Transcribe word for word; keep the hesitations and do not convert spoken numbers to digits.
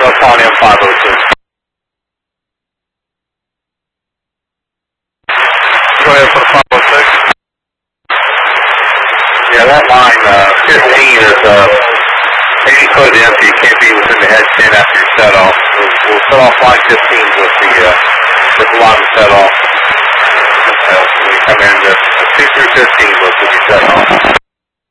North Pontiac five oh six. Go ahead for the five oh six. Yeah, that line uh, fifteen is uh, eighty foot empty. You can't be within the head ten after you set off. We'll, we'll set off line fifteen with the, uh, with the line set off. Uh, when you come in, the two through fifteen will be set off.